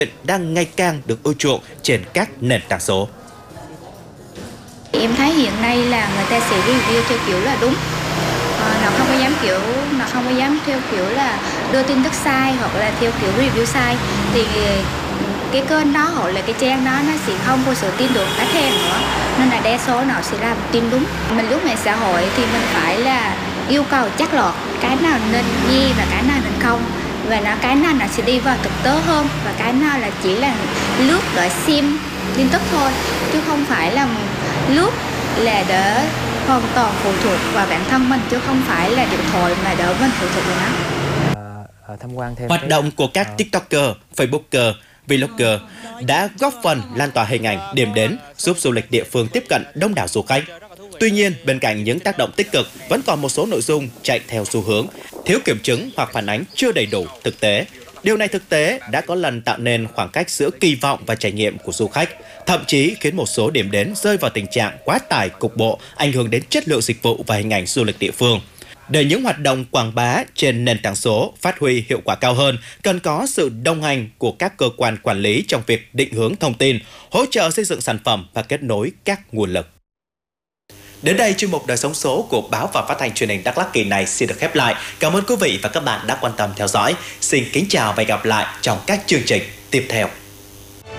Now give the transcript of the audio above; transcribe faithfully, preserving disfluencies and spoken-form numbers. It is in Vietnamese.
đang ngày càng được ưa chuộng trên các nền tảng số. Em thấy hiện nay là người ta sẽ review theo kiểu là đúng, à, nó không có dám kiểu nó không có dám theo kiểu là đưa tin tức sai hoặc là theo kiểu review sai, thì cái kênh đó hoặc là cái trang đó nó sẽ không có sự tin được khách hàng nữa, nên là đa số nó sẽ làm tin đúng. Mình lúc mạng xã hội thì mình phải là yêu cầu chắc lọt, cái nào nên nghe và cái nào nên không, và nó cái nào nó sẽ đi vào thực tế hơn, và cái nào là chỉ là lướt để xem tin tức thôi, chứ không phải là lướt là để hoàn toàn phụ thuộc vào bản thân mình, chứ không phải là điện thoại mà đỡ mình phụ thuộc vào nó. Tham quan thêm Hoạt động của các TikToker, Facebooker, Vlogger đã góp phần lan tỏa hình ảnh điểm đến, giúp du lịch địa phương tiếp cận đông đảo du khách. Tuy nhiên, bên cạnh những tác động tích cực, vẫn còn một số nội dung chạy theo xu hướng, thiếu kiểm chứng hoặc phản ánh chưa đầy đủ thực tế. Điều này thực tế đã có lần tạo nên khoảng cách giữa kỳ vọng và trải nghiệm của du khách, thậm chí khiến một số điểm đến rơi vào tình trạng quá tải cục bộ, ảnh hưởng đến chất lượng dịch vụ và hình ảnh du lịch địa phương. Để những hoạt động quảng bá trên nền tảng số phát huy hiệu quả cao hơn, cần có sự đồng hành của các cơ quan quản lý trong việc định hướng thông tin, hỗ trợ xây dựng sản phẩm và kết nối các nguồn lực. Đến đây, chuyên mục Đời sống số của báo và phát thanh truyền hình Đắk Lắk kỳ này xin được khép lại. Cảm ơn quý vị và các bạn đã quan tâm theo dõi. Xin kính chào và hẹn gặp lại trong các chương trình tiếp theo.